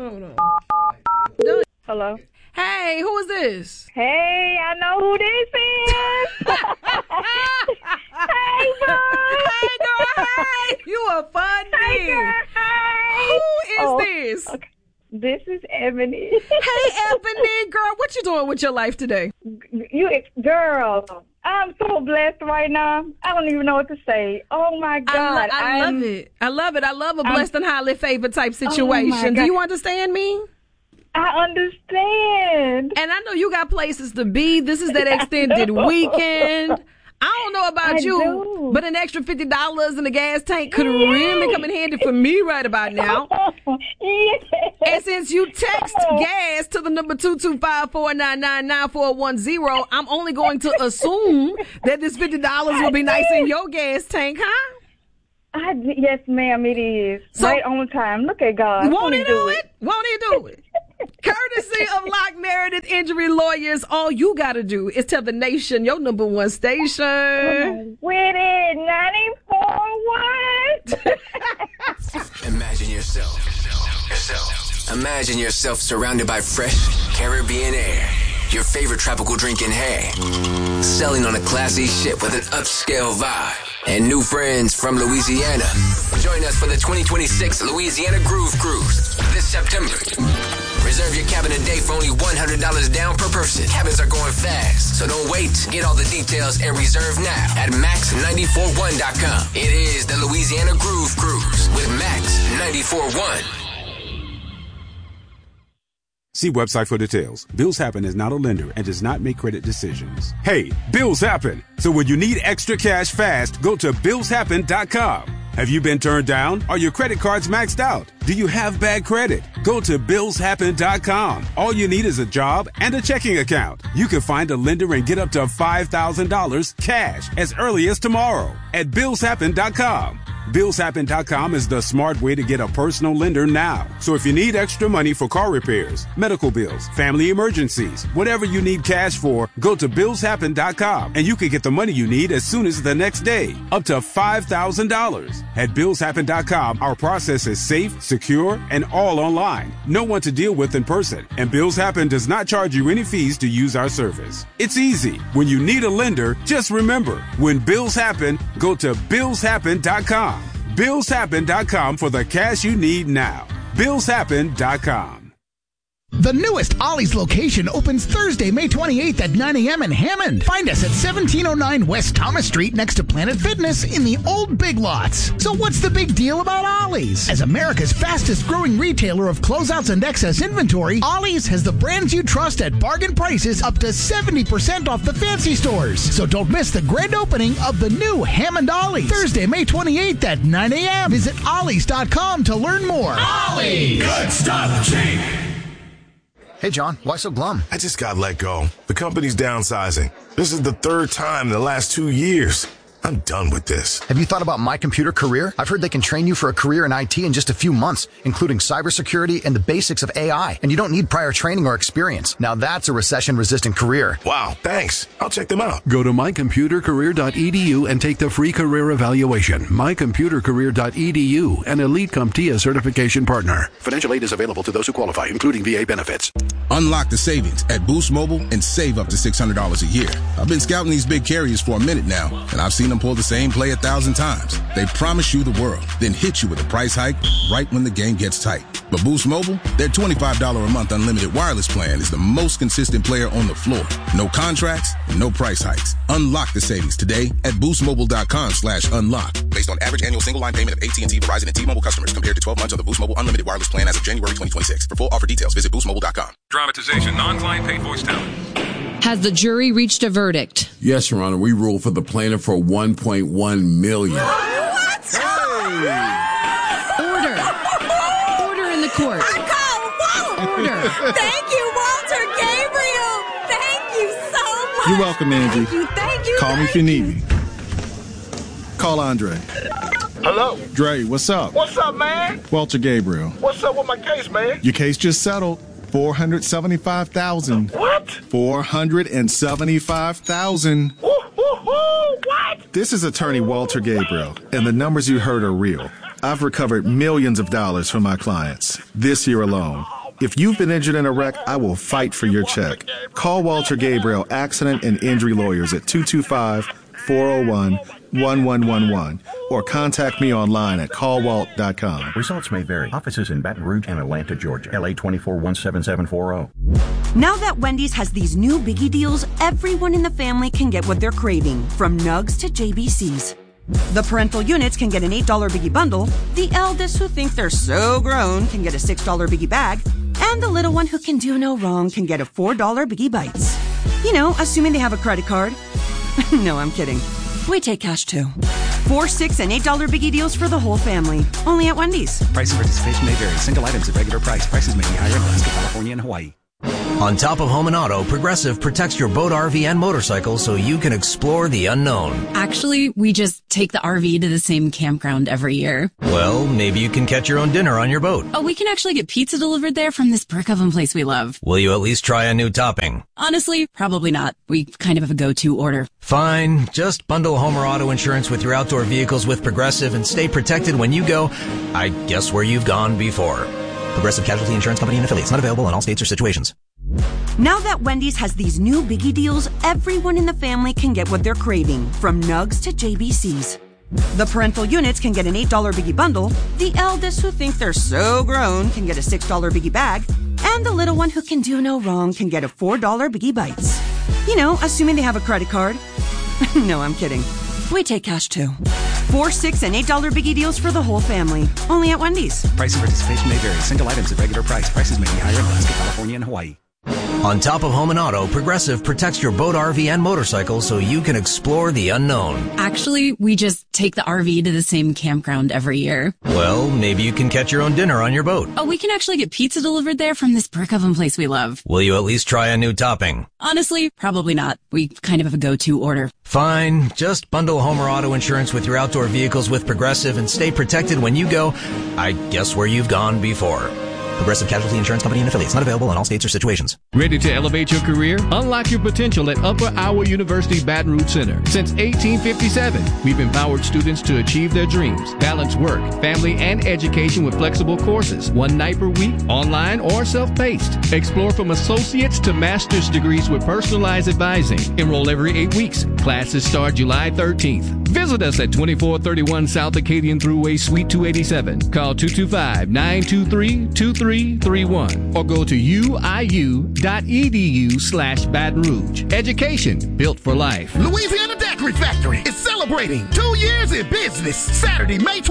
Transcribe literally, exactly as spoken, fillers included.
Hold on. Done. Hello. Hey, who is this? Hey, I know who this is. Hey, boo. Hey, girl. Hey, you are funny. Hey, girl. Hey. Who is Oh, this? okay. This is Ebony. Hey, Ebony, girl, what you doing with your life today? You, girl, I'm so blessed right now. I don't even know what to say. Oh, my God. I, lo- I I'm, love it. I love it. I love a I'm- blessed and highly favored type Oh, my situation. Do God. you understand me? I understand. And I know you got places to be. This is that extended weekend. I don't know about I you, do. but an extra fifty dollars in the gas tank could really come in handy for me right about now. Yes. And since you text gas to the number two two five, four nine nine, nine four one zero, I'm only going to assume that this fifty dollars will be nice in your gas tank, huh? I, yes, ma'am, it is. So- right on time. Look at God. Won't he do it? Won't he do it? Courtesy of Lock Meredith Injury Lawyers, all you got to do is tell the nation your number one station. With it, ninety-four one. Imagine yourself. yourself. Imagine yourself surrounded by fresh Caribbean air. Your favorite tropical drink in hand. Sailing on a classy ship with an upscale vibe. And new friends from Louisiana. Join us for the twenty twenty-six Louisiana Groove Cruise this September. Reserve your cabin today for only one hundred dollars down per person. Cabins are going fast, so don't wait. Get all the details and reserve now at max nine four one dot com. It is the Louisiana Groove Cruise with Max nine four one. See website for details. Bills Happen is not a lender and does not make credit decisions. Hey, bills happen. So when you need extra cash fast, go to bills happen dot com. Have you been turned down? Are your credit cards maxed out? Do you have bad credit? Go to bills happen dot com. All you need is a job and a checking account. You can find a lender and get up to five thousand dollars cash as early as tomorrow at bills happen dot com. bills happen dot com is the smart way to get a personal lender now. So if you need extra money for car repairs, medical bills, family emergencies, whatever you need cash for, go to bills happen dot com and you can get the money you need as soon as the next day, up to five thousand dollars. At bills happen dot com, our process is safe, secure, and all online. No one to deal with in person, and Bills Happen does not charge you any fees to use our service. It's easy. When you need a lender, just remember, when bills happen, go to bills happen dot com. bills happen dot com for the cash you need now. bills happen dot com. The newest Ollie's location opens Thursday, May twenty-eighth at nine a.m. in Hammond. Find us at seventeen oh nine West Thomas Street next to Planet Fitness in the old Big Lots. So what's the big deal about Ollie's? As America's fastest growing retailer of closeouts and excess inventory, Ollie's has the brands you trust at bargain prices up to seventy percent off the fancy stores. So don't miss the grand opening of the new Hammond Ollie's. Thursday, May twenty-eighth at nine a.m. Visit ollies dot com to learn more. Ollie's! Good stuff, cheap! Hey, John, why so glum? I just got let go. The company's downsizing. This is the third time in the last two years. I'm done with this. Have you thought about My Computer Career? I've heard they can train you for a career in I T in just a few months, including cybersecurity and the basics of A I. And you don't need prior training or experience. Now that's a recession-resistant career. Wow, thanks. I'll check them out. Go to my computer career dot e d u and take the free career evaluation. my computer career dot e d u, an Elite CompTIA certification partner. Financial aid is available to those who qualify, including V A benefits. Unlock the savings at Boost Mobile and save up to six hundred dollars a year. I've been scouting these big carriers for a minute now, and I've seen them pull the same play a thousand times. They promise you the world, then hit you with a price hike right when the game gets tight. But Boost Mobile, their twenty-five dollars a month unlimited wireless plan is the most consistent player on the floor. No contracts and no price hikes. Unlock the savings today at boost mobile dot com slash unlock. Based on average annual single line payment of A T and T, Verizon, and T-Mobile customers compared to twelve months of the Boost Mobile unlimited wireless plan as of January twenty twenty-six. For full offer details, visit boost mobile dot com. Dramatization, non-client paid voice talent. Has the jury reached a verdict? Yes, Your Honor. We ruled for the plaintiff for one point one million dollars. What? Hey. Order. Order in the court. I call whoa. Order. Thank you, Walter Gabriel. Thank you so much. You're welcome, Angie. Thank you. Thank you. Call thank me if you need me. Call Andre. Hello? Dre, what's up? What's up, man? Walter Gabriel. What's up with my case, man? Your case just settled. four hundred seventy-five thousand dollars. What? four hundred seventy-five thousand dollars. Woo, woo, woo, what? This is attorney Walter Gabriel, and the numbers you heard are real. I've recovered millions of dollars from my clients this year alone. If you've been injured in a wreck, I will fight for your check. Call Walter Gabriel Accident and Injury Lawyers at two two five, four oh one, one one one one or contact me online at call walt dot com. Results may vary. Offices in Baton Rouge and Atlanta, Georgia. L A twenty-four one seven seven four zero. Now that Wendy's has these new biggie deals, everyone in the family can get what they're craving, from nugs to J B Cs. The parental units can get an eight dollar biggie bundle, the eldest who think they're so grown can get a six dollar biggie bag, and the little one who can do no wrong can get a four dollar biggie bites. You know, assuming they have a credit card. No, I'm kidding. We take cash too. Four, six, and eight dollar biggie deals for the whole family. Only at Wendy's. Price and participation may vary. Single items at regular price. Prices may be higher in Alaska, California, and Hawaii. On top of home and auto, Progressive protects your boat, R V, and motorcycle so you can explore the unknown. Actually, we just take the R V to the same campground every year. Well, maybe you can catch your own dinner on your boat. Oh, we can actually get pizza delivered there from this brick oven place we love. Will you at least try a new topping? Honestly, probably not. We kind of have a go-to order. Fine. Just bundle home or auto insurance with your outdoor vehicles with Progressive and stay protected when you go, I guess, where you've gone before. Progressive Casualty Insurance Company and Affiliates. Not available in all states or situations. Now that Wendy's has these new biggie deals, everyone in the family can get what they're craving, from nugs to J B Cs. The parental units can get an eight dollar biggie bundle, the eldest who think they're so grown can get a six dollar biggie bag, and the little one who can do no wrong can get a four dollar biggie bites. You know, assuming they have a credit card. No, I'm kidding. We take cash too. Four, six, and eight dollar biggie deals for the whole family. Only at Wendy's. Price and participation may vary. Single items at regular price. Prices may be higher in Alaska, California, and Hawaii. On top of home and auto, Progressive protects your boat, R V, and motorcycle so you can explore the unknown. Actually, we just take the R V to the same campground every year. Well, maybe you can catch your own dinner on your boat. Oh, we can actually get pizza delivered there from this brick oven place we love. Will you at least try a new topping? Honestly, probably not. We kind of have a go-to order. Fine. Just bundle home or auto insurance with your outdoor vehicles with Progressive and stay protected when you go, I guess, where you've gone before. Progressive Casualty Insurance Company and Affiliates. Not available in all states or situations. Ready to elevate your career? Unlock your potential at Upper Iowa University Baton Rouge Center. Since eighteen fifty-seven, we've empowered students to achieve their dreams. Balance work, family, and education with flexible courses. One night per week, online or self-paced. Explore from associate's to master's degrees with personalized advising. Enroll every eight weeks. Classes start July thirteenth. Visit us at twenty-four thirty-one South Acadian Thruway, Suite two eighty-seven. Call two two five, nine two three, two three three one or go to U I U dot E D U slash Baton Rouge. Education built for life. Louisiana Daiquiri Factory is celebrating two years in business. Saturday, May